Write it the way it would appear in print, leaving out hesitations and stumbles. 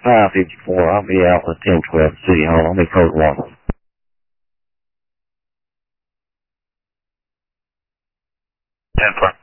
554. I'll be out with 1012 City Hall. I'll be code 1. 1012.